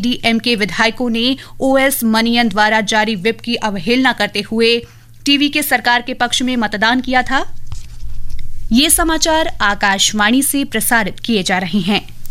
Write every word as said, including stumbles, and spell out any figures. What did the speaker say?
DMK विधायकों ने OS मनियन द्वारा जारी व्हिप की अवहेलना करते हुए टीवी के सरकार के पक्ष में मतदान किया था। ये समाचार आकाशवाणी से प्रसारित किए जा रहे हैं।